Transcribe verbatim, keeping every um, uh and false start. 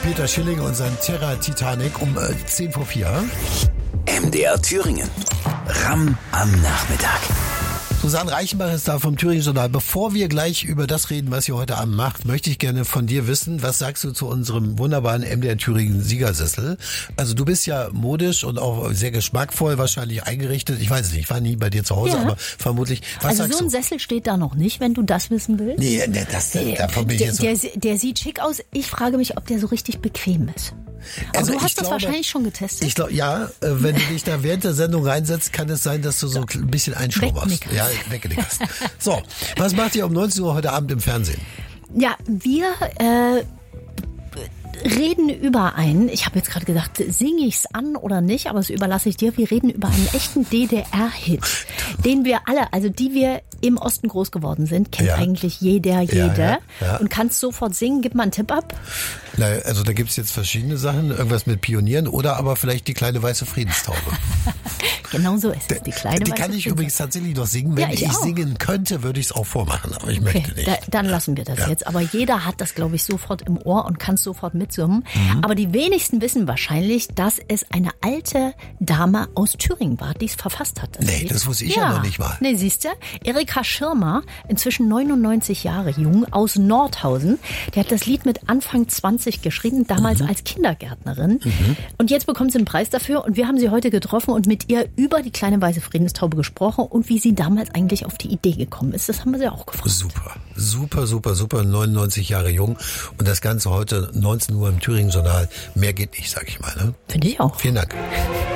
Peter Schilling und sein Terra Titanic um äh, zehn vor vier. M D R Thüringen. Ram am Nachmittag. Susanne Reichenbach ist da vom Thüringen Journal. Bevor wir gleich über das reden, was ihr heute Abend macht, möchte ich gerne von dir wissen, was sagst du zu unserem wunderbaren M D R Thüringen Siegersessel? Also du bist ja modisch und auch sehr geschmackvoll wahrscheinlich eingerichtet. Ich weiß es nicht, ich war nie bei dir zu Hause, ja. aber vermutlich. Was also sagst so ein du? Sessel steht da noch nicht, wenn du das wissen willst. Nee, nee das, davon bin ich der, jetzt so. der, der sieht schick aus. Ich frage mich, ob der so richtig bequem ist. Aber Also du hast ich das glaube, wahrscheinlich schon getestet. Ich glaube, ja, äh, wenn du dich da während der Sendung reinsetzt, kann es sein, dass du so ein bisschen einschlummerst. Wegnickerst. Ja, wegnickerst. So, was macht ihr um neunzehn Uhr heute Abend im Fernsehen? Ja, wir äh, reden über einen, ich habe jetzt gerade gesagt, singe ich's an oder nicht, aber das überlasse ich dir. Wir reden über einen echten D D R-Hit, den wir alle, also die wir im Osten groß geworden sind, kennt Ja. eigentlich jeder, jede. Ja, ja, ja. Und kannst sofort singen. Gib mal einen Tipp ab. Na, also da gibt's jetzt verschiedene Sachen, irgendwas mit Pionieren oder aber vielleicht die kleine weiße Friedenstaube. Genau so ist es, die kleine Die weiße kann ich Prinzessin. übrigens tatsächlich noch singen. Wenn Ja, ich ich, auch. singen könnte, würde ich es auch vormachen, aber ich Okay, möchte nicht. da, dann lassen wir das Ja. jetzt. Aber jeder hat das, glaube ich, sofort im Ohr und kann sofort mitsummen. Mhm. Aber die wenigsten wissen wahrscheinlich, dass es eine alte Dame aus Thüringen war, die es verfasst hat. Nee, Lied. das wusste ich ja noch nicht mal. Nee, siehst du? Erika Schirmer, inzwischen neunundneunzig Jahre jung, aus Nordhausen. Die hat das Lied mit Anfang zwanzig geschrieben, damals Mhm. als Kindergärtnerin. Mhm. Und jetzt bekommt sie einen Preis dafür. Und wir haben sie heute getroffen und mit ihr über die kleine weiße Friedenstaube gesprochen und wie sie damals eigentlich auf die Idee gekommen ist. Das haben wir sie auch gefragt. Super, super, super, super, neunundneunzig Jahre jung und das Ganze heute neunzehn Uhr im Thüringen Journal. Mehr geht nicht, sag ich mal. Ne? Finde ich auch. Vielen Dank.